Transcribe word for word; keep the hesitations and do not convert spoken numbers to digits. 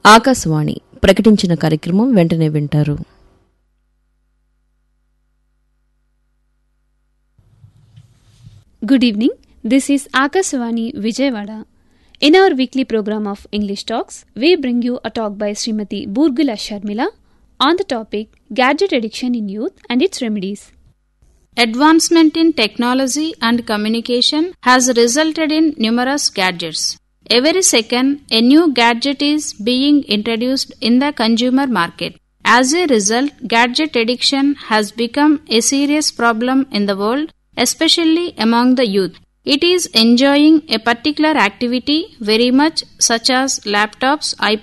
ఆకాశవాణి ప్రకటించిన కార్యక్రమం వెంటనే వింటారు. Good evening. This is Akaswani Vijayawada. In our weekly program of English Talks, we bring you a talk by Srimati Burgula Sharmila on the topic Gadget Addiction in Youth and its Remedies. Advancement in technology and communication has resulted in numerous gadgets. Every second, a new gadget is being introduced in the consumer market. As a result, gadget addiction has become a serious problem in the world, especially among the youth. It is enjoying a particular activity very much, such as laptops, iPads,